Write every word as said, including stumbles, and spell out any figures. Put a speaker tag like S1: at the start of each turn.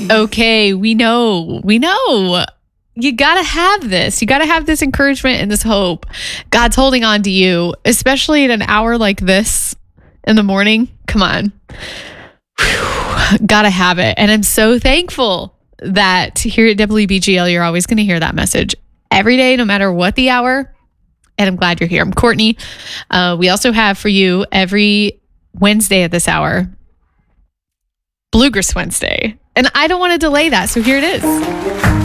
S1: okay. We know. We know. You got to have this. You got to have this encouragement and this hope. God's holding on to you, especially at an hour like this in the morning. Come on. Got to have it. And I'm so thankful that here at W B G L, you're always going to hear that message every day, no matter what the hour. And I'm glad you're here. I'm Courtney. Uh, we also have for you every Wednesday at this hour, Bluegrass Wednesday. And I don't want to delay that. So here it is.